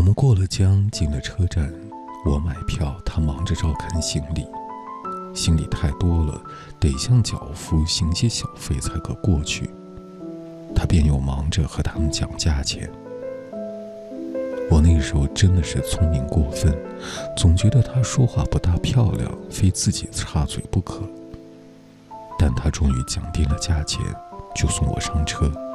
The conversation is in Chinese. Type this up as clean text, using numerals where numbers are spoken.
们过了江，进了车站，我买票，他忙着照看行李。行李太多了，得向脚夫行些小费才可过去，他便又忙着和他们讲价钱。我那时候真的是聪明过分，总觉得他说话不大漂亮，非自己插嘴不可。但他终于讲定了价钱，就送我上车。